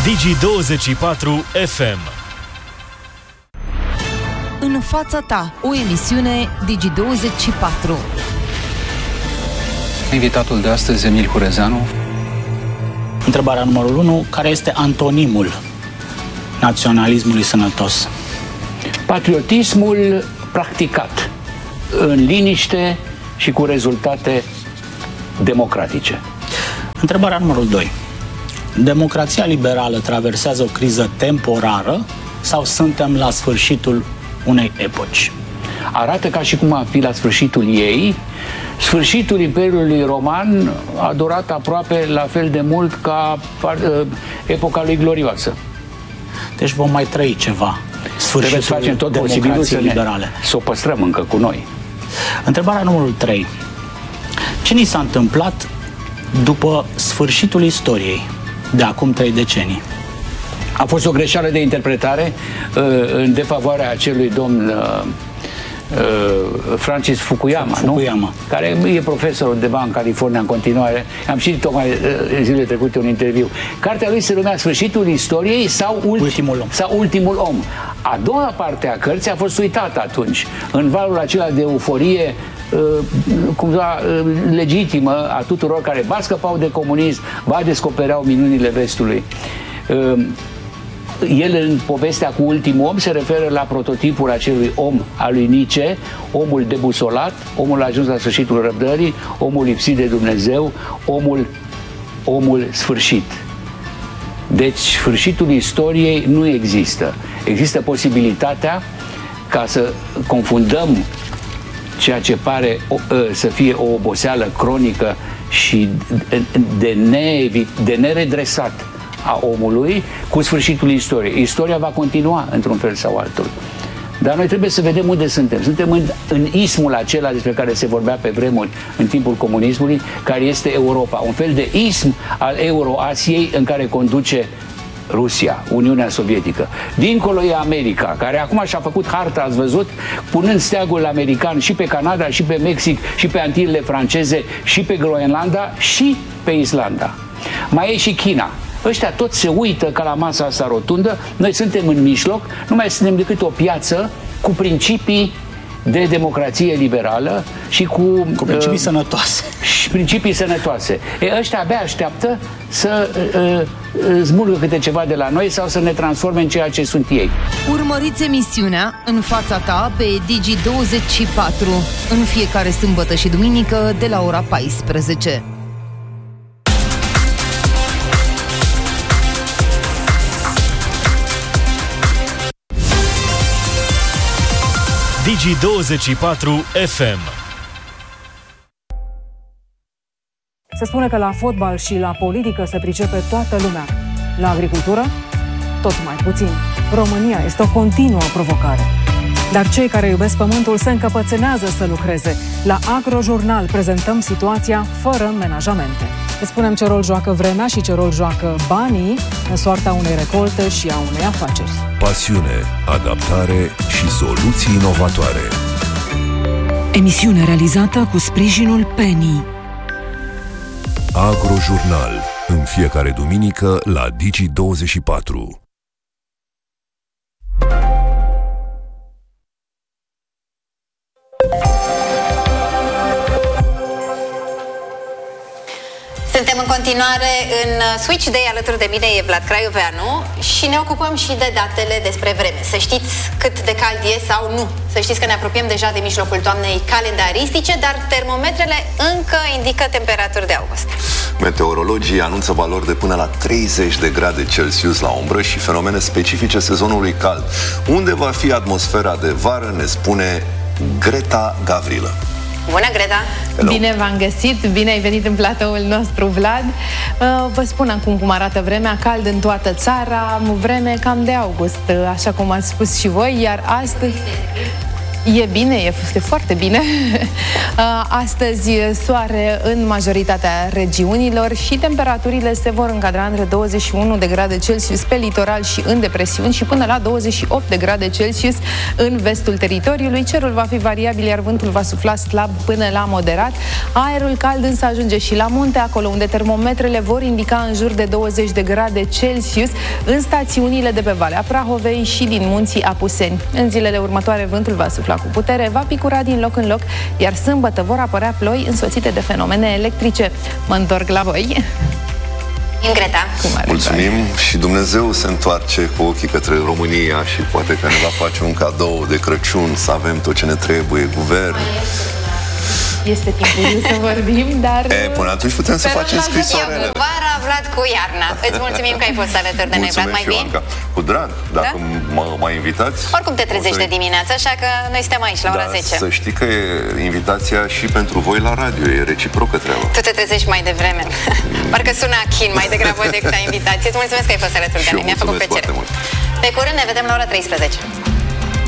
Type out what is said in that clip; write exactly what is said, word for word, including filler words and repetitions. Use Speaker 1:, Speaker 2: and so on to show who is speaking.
Speaker 1: Digi douăzeci și patru F M.
Speaker 2: În fața ta, o emisiune Digi douăzeci și patru.
Speaker 3: Invitatul de astăzi, Emil Hurezeanu.
Speaker 4: Întrebarea numărul unu. Care este antonimul naționalismului sănătos?
Speaker 5: Patriotismul practicat în liniște și cu rezultate democratice.
Speaker 4: Întrebarea numărul doi. Democrația liberală traversează o criză temporară sau suntem la sfârșitul unei epoci?
Speaker 5: Arată ca și cum ar fi la sfârșitul ei. Sfârșitul Imperiului Roman a durat aproape la fel de mult ca uh, epoca lui glorioasă.
Speaker 4: Deci vom mai trăi ceva.
Speaker 5: Trebuie să facem tot posibilul să,
Speaker 4: liberale.
Speaker 5: să o păstrăm încă cu noi.
Speaker 4: Întrebarea numărul trei. Ce ni s-a întâmplat după sfârșitul istoriei de acum trei decenii?
Speaker 5: A fost o greșeală de interpretare uh, în defavoarea acelui domn uh, uh, Francis Fukuyama,
Speaker 4: Fukuyama,
Speaker 5: nu? Care e profesor undeva în California în continuare. Am citit tocmai uh, zilele trecute un interviu. Cartea lui se numea Sfârșitul istoriei sau, ulti,
Speaker 4: ultimul om.
Speaker 5: sau Ultimul om. A doua parte a cărții a fost uitată atunci, în valul acela de euforie uh, cumva uh, legitimă a tuturor care ba scăpau de comunism, ba descopereau minunile vestului. Uh, El, în povestea cu Ultimul om, se referă la prototipul acelui om al lui Nietzsche, omul debusolat, omul ajuns la sfârșitul răbdării, omul lipsit de Dumnezeu, omul, omul sfârșit. Deci, sfârșitul istoriei nu există. Există posibilitatea ca să confundăm ceea ce pare o, să fie o oboseală cronică și de, ne, de neredresat a omului cu sfârșitul istoriei. Istoria va continua într-un fel sau altul. Dar noi trebuie să vedem unde suntem. Suntem în, în ismul acela despre care se vorbea pe vremuri în timpul comunismului, care este Europa. Un fel de ism al Euroasiei în care conduce Rusia, Uniunea Sovietică. Dincolo e America, care acum și-a făcut harta, ați văzut, punând steagul american și pe Canada, și pe Mexic, și pe Antilele franceze, și pe Groenlanda, și pe Islanda. Mai e și China. Ăștia toți se uită ca la masa asta rotundă, noi suntem în mijloc, nu mai suntem decât o piață cu principii de democrație liberală și cu...
Speaker 4: Cu principii uh, sănătoase.
Speaker 5: Și principii sănătoase. E, ăștia abia așteaptă să uh, uh, smulgă câte ceva de la noi sau să ne transforme în ceea ce sunt ei.
Speaker 2: Urmăriți emisiunea În fața ta pe Digi douăzeci și patru în fiecare sâmbătă și duminică de la ora paisprezece.
Speaker 1: Digi douăzeci și patru F M.
Speaker 6: Se spune că la fotbal și la politică se pricepe toată lumea. La agricultură, tot mai puțin. România este o continuă provocare. Dar cei care iubesc pământul se încăpățânează să lucreze. La Agrojurnal prezentăm situația fără menajamente. Le spunem ce rol joacă vremea și ce rol joacă banii în soarta unei recolte și a unei afaceri.
Speaker 7: Pasiune, adaptare și soluții inovatoare.
Speaker 8: Emisiune realizată cu sprijinul Penny.
Speaker 7: Agrojurnal, în fiecare duminică la Digi douăzeci și patru.
Speaker 9: Suntem în continuare în Switch Day. Alături de mine e Vlad Craioveanu și ne ocupăm și de datele despre vreme. Să știți cât de cald e sau nu. Să știți că ne apropiem deja de mijlocul toamnei calendaristice, dar termometrele încă indică temperaturi de august.
Speaker 10: Meteorologii anunță valori de până la treizeci de grade Celsius la umbră și fenomene specifice sezonului cald. Unde va fi atmosfera de vară, ne spune Greta Gavrilă.
Speaker 9: Bună, Greta!
Speaker 11: Hello. Bine v-am găsit, bine ai venit în platoul nostru, Vlad. Vă spun acum cum arată vremea, cald în toată țara, vreme cam de august, așa cum ați spus și voi, iar astăzi E bine, este foarte bine. Astăzi soare în majoritatea regiunilor și temperaturile se vor încadra între douăzeci și unu de grade Celsius pe litoral și în depresiuni și până la douăzeci și opt de grade Celsius în vestul teritoriului. Cerul va fi variabil, iar vântul va sufla slab până la moderat. Aerul cald însă ajunge și la munte, acolo unde termometrele vor indica în jur de douăzeci de grade Celsius în stațiunile de pe Valea Prahovei și din munții Apuseni. În zilele următoare vântul va sufla cu putere, va picura din loc în loc, iar sâmbătă vor apărea ploi însoțite de fenomene electrice. Mă întorc la voi.
Speaker 9: Greta.
Speaker 10: Mulțumim și Dumnezeu se întoarce cu ochii către România și poate că ne va face un cadou de Crăciun, să avem tot ce ne trebuie, guvern.
Speaker 11: Este timpul să vorbim, dar...
Speaker 10: E, până atunci putem să facem scrisoarele.
Speaker 9: Vara, Vlad, cu iarna. Îți mulțumim că ai fost alături de noi, Vlad, mai vin?
Speaker 10: Cu drag, dacă da? mă mai invitați.
Speaker 9: Oricum te trezești de dimineață, așa că noi suntem aici la ora
Speaker 10: da,
Speaker 9: zece.
Speaker 10: Să știi că e invitația și pentru voi la radio, e reciprocă treaba.
Speaker 9: Tu te trezești mai devreme. Parcă sună achin mai degrabă decât a invitație. Îți mulțumesc că ai fost alături de noi, mi-a făcut plăcere. Pe curând ne vedem la ora treisprezece.